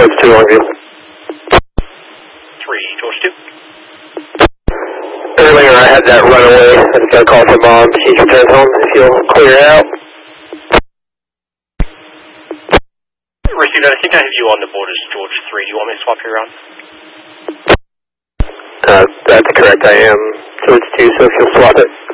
George 2, Longview. 3, George 2. Earlier I had that runaway. I just got a call from Mom. She's returned home. If you'll clear out. Received, I think I have you on the board as George 3. Do you want me to swap you around? That's correct, I am George 2, so if you'll swap it.